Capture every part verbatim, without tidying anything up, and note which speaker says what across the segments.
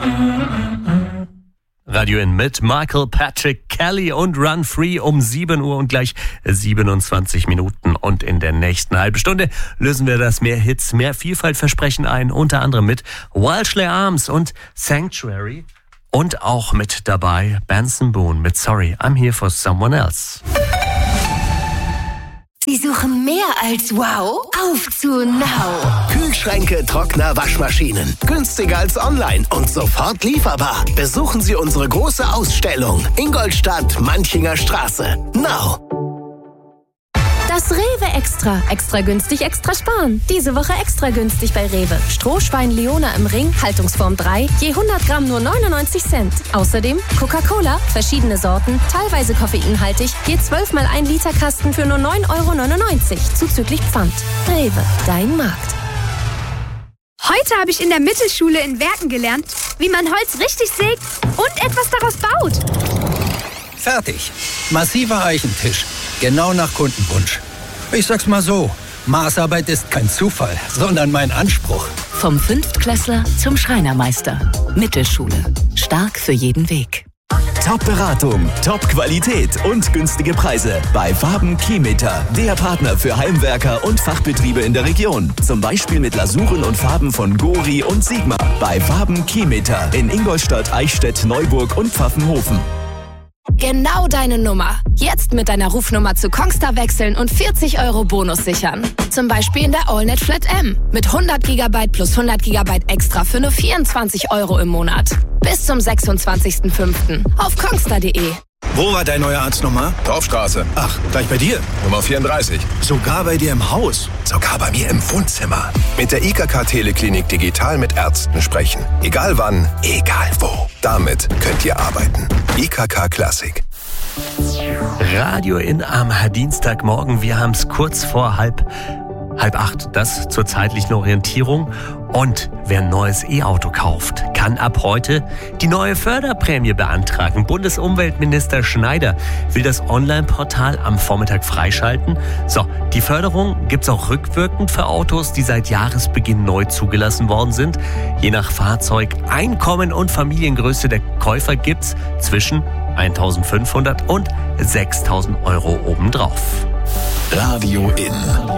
Speaker 1: Radio In mit Michael Patrick Kelly und Run Free um sieben Uhr und gleich siebenundzwanzig Minuten. Und in der nächsten halben Stunde lösen wir das mehr Hits, mehr Vielfaltversprechen ein, unter anderem mit Welshly Arms und Sanctuary. Und auch mit dabei Benson Boone mit Sorry, I'm Here for Someone Else.
Speaker 2: Sie suchen mehr als wow? Auf zu Now!
Speaker 3: Kühlschränke, Trockner, Waschmaschinen. Günstiger als online und sofort lieferbar. Besuchen Sie unsere große Ausstellung. Ingolstadt, Manchinger Straße. Now!
Speaker 4: Das Rewe Extra. Extra günstig, extra sparen. Diese Woche extra günstig bei Rewe. Strohschwein Leona im Ring, Haltungsform drei, je hundert Gramm nur neunundneunzig Cent. Außerdem Coca-Cola, verschiedene Sorten, teilweise koffeinhaltig, je zwölf mal ein Liter Kasten für nur neun Euro neunundneunzig, zuzüglich Pfand. Rewe, dein Markt.
Speaker 5: Heute habe ich in der Mittelschule in Werken gelernt, wie man Holz richtig sägt und etwas daraus baut.
Speaker 6: Fertig. Massiver Eichentisch. Genau nach Kundenwunsch. Ich sag's mal so, Maßarbeit ist kein Zufall, sondern mein Anspruch.
Speaker 7: Vom Fünftklässler zum Schreinermeister. Mittelschule. Stark für jeden Weg.
Speaker 8: Top-Beratung, Top-Qualität und günstige Preise bei Waben Keymeter, der Partner für Heimwerker und Fachbetriebe in der Region. Zum Beispiel mit Lasuren und Farben von Gori und Sigma. Bei Waben Keymeter in Ingolstadt, Eichstätt, Neuburg und Pfaffenhofen.
Speaker 4: Genau deine Nummer. Jetzt mit deiner Rufnummer zu Kongstar wechseln und vierzig Euro Bonus sichern. Zum Beispiel in der AllNet Flat M. Mit hundert Gigabyte plus hundert Gigabyte extra für nur vierundzwanzig Euro im Monat. Bis zum sechsundzwanzigsten fünften auf kongstar punkt de.
Speaker 9: Wo war dein neuer Arzt nochmal?
Speaker 10: Dorfstraße.
Speaker 9: Ach, gleich bei dir?
Speaker 10: Nummer vierunddreißig.
Speaker 9: Sogar bei dir im Haus?
Speaker 10: Sogar bei mir im Wohnzimmer. Mit der I K K-Teleklinik digital mit Ärzten sprechen. Egal wann, egal wo. Damit könnt ihr arbeiten. I K K Classic.
Speaker 1: Radio In am Dienstagmorgen. Wir haben es kurz vor halb, halb acht. Das zur zeitlichen Orientierung. Und wer ein neues E-Auto kauft, kann ab heute die neue Förderprämie beantragen. Bundesumweltminister Schneider will das Online-Portal am Vormittag freischalten. So, die Förderung gibt's auch rückwirkend für Autos, die seit Jahresbeginn neu zugelassen worden sind. Je nach Fahrzeug, Einkommen und Familiengröße der Käufer gibt's zwischen eintausendfünfhundert und sechstausend Euro obendrauf.
Speaker 11: Radio In.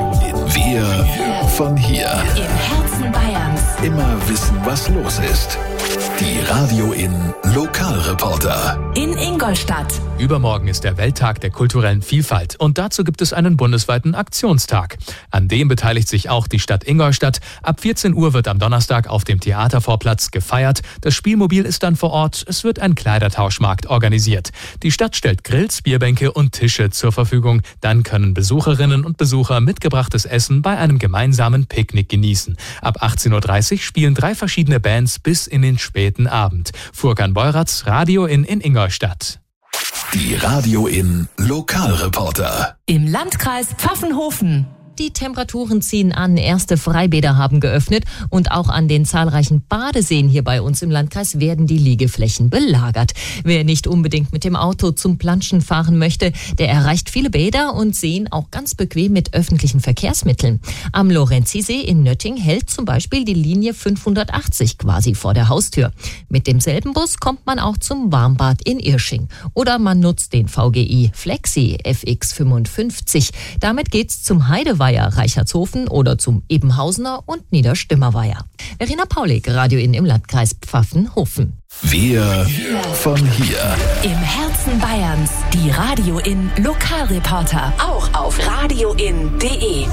Speaker 11: Wir von hier.
Speaker 7: Im Herzen Bayerns.
Speaker 11: Immer wissen, was los ist. Die Radio In Lokalreporter.
Speaker 7: In Ingolstadt.
Speaker 12: Übermorgen ist der Welttag der kulturellen Vielfalt und dazu gibt es einen bundesweiten Aktionstag. An dem beteiligt sich auch die Stadt Ingolstadt. Ab vierzehn Uhr wird am Donnerstag auf dem Theatervorplatz gefeiert. Das Spielmobil ist dann vor Ort. Es wird ein Kleidertauschmarkt organisiert. Die Stadt stellt Grills, Bierbänke und Tische zur Verfügung. Dann können Besucherinnen und Besucher mitgebrachtes Essen bei einem gemeinsamen Picknick genießen. Ab achtzehn Uhr dreißig spielen drei verschiedene Bands bis in den späten Abend. Furkan Beuratz, Radio In in Ingolstadt.
Speaker 11: Die Radio In Lokalreporter.
Speaker 7: Im Landkreis Pfaffenhofen. Die Temperaturen ziehen an, erste Freibäder haben geöffnet und auch an den zahlreichen Badeseen hier bei uns im Landkreis werden die Liegeflächen belagert. Wer nicht unbedingt mit dem Auto zum Planschen fahren möchte, der erreicht viele Bäder und Seen auch ganz bequem mit öffentlichen Verkehrsmitteln. Am Lorenzisee in Nötting hält zum Beispiel die Linie fünfhundertachtzig quasi vor der Haustür. Mit demselben Bus kommt man auch zum Warmbad in Irsching. Oder man nutzt den V G I Flexi F X fünfundfünfzig. Damit geht's zum Heideweiher Reichertshofen oder zum Ebenhausener und Niederstimmerweiher. Verena Paulik, Radio In im Landkreis Pfaffenhofen.
Speaker 11: Wir von hier.
Speaker 7: Im Herzen Bayerns, die Radio In Lokalreporter. Auch auf radio in punkt de.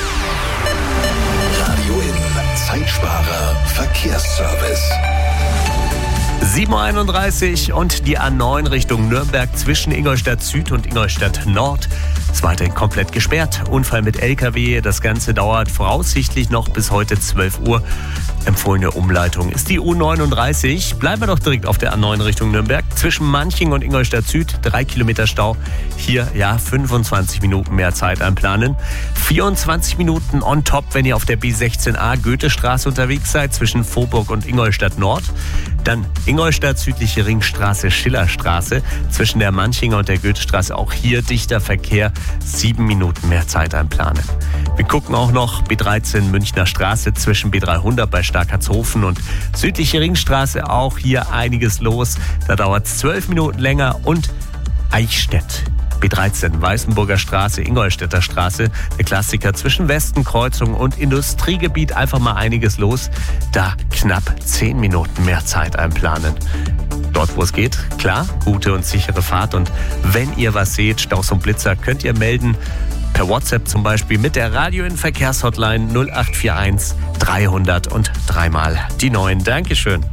Speaker 11: Radio In Zeitsparer Verkehrsservice.
Speaker 1: sieben Uhr einunddreißig und die A neun Richtung Nürnberg zwischen Ingolstadt Süd und Ingolstadt Nord ist weiterhin komplett gesperrt. Unfall mit L K W, das Ganze dauert voraussichtlich noch bis heute zwölf Uhr. Empfohlene Umleitung ist die U neununddreißig. Bleiben wir doch direkt auf der A neun Richtung Nürnberg. Zwischen Manching und Ingolstadt Süd drei Kilometer Stau. Hier ja fünfundzwanzig Minuten mehr Zeit einplanen. vierundzwanzig Minuten on top, wenn ihr auf der B sechzehn A Goethestraße unterwegs seid zwischen Vorburg und Ingolstadt Nord. Dann Ingolstadt südliche Ringstraße, Schillerstraße. Zwischen der Manchinger und der Goethestraße auch hier dichter Verkehr. Sieben Minuten mehr Zeit einplanen. Wir gucken auch noch B dreizehn Münchner Straße zwischen B dreihundert bei Starkertshofen und südliche Ringstraße auch hier einiges los. Da dauert es zwölf Minuten länger und Eichstätt. B dreizehn, Weißenburger Straße, Ingolstädter Straße, der Klassiker zwischen Westenkreuzung und Industriegebiet, einfach mal einiges los. Da knapp zehn Minuten mehr Zeit einplanen. Dort, wo es geht, klar, gute und sichere Fahrt. Und wenn ihr was seht, Staus und Blitzer, könnt ihr melden. Per WhatsApp zum Beispiel mit der Radio-in-Verkehrshotline null acht vier eins dreihundert und dreimal die neun. Dankeschön.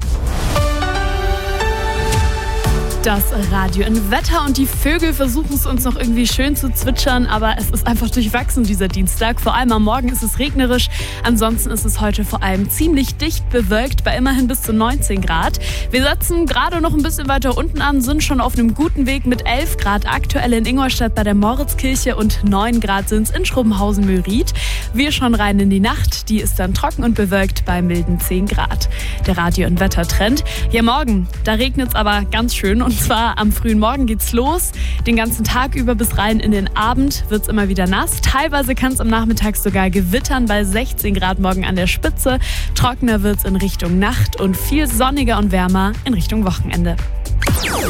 Speaker 13: Das Radio in Wetter und die Vögel versuchen es uns noch irgendwie schön zu zwitschern, aber es ist einfach durchwachsen dieser Dienstag. Vor allem am Morgen ist es regnerisch, ansonsten ist es heute vor allem ziemlich dicht bewölkt bei immerhin bis zu neunzehn Grad. Wir setzen gerade noch ein bisschen weiter unten an, sind schon auf einem guten Weg mit elf Grad aktuell in Ingolstadt bei der Moritzkirche und neun Grad sind es in Schrobenhausen-Möried. Wir schauen rein in die Nacht, die ist dann trocken und bewölkt bei milden zehn Grad. Der Radio in Wettertrend. Ja, morgen, da regnet es aber ganz schön. Und zwar am frühen Morgen geht's los. Den ganzen Tag über bis rein in den Abend wird's immer wieder nass. Teilweise kann es am Nachmittag sogar gewittern bei sechzehn Grad morgen an der Spitze. Trockener wird's in Richtung Nacht und viel sonniger und wärmer in Richtung Wochenende.